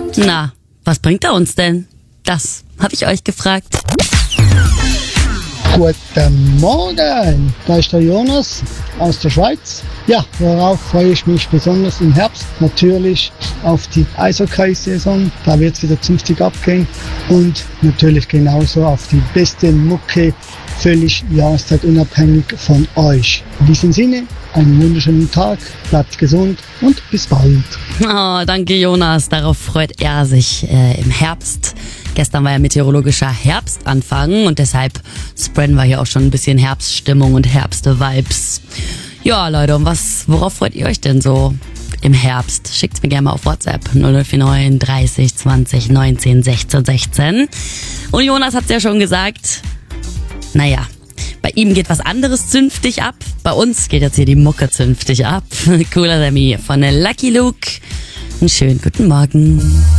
Na, was bringt er uns denn? Das habe ich euch gefragt. Guten Morgen, da ist der Jonas aus der Schweiz. Ja, worauf freue ich mich besonders im Herbst? Natürlich auf die Eishockey-Saison, da wird es wieder zünftig abgehen. Und natürlich genauso auf die beste Mucke, völlig jahreszeitunabhängig von euch. In diesem Sinne, einen wunderschönen Tag, bleibt gesund und bis bald. Oh, danke Jonas, darauf freut er sich im Herbst. Gestern war ja meteorologischer Herbstanfang und deshalb spreaden wir hier auch schon ein bisschen Herbststimmung und Herbst-Vibes. Ja Leute, und worauf freut ihr euch denn so im Herbst? Schickt's mir gerne mal auf WhatsApp 0049 30 20 19 16 16. Und Jonas hat's ja schon gesagt, naja, bei ihm geht was anderes zünftig ab. Bei uns geht jetzt hier die Mucke zünftig ab. Cooler Sammy von Lucky Luke. Einen schönen guten Morgen.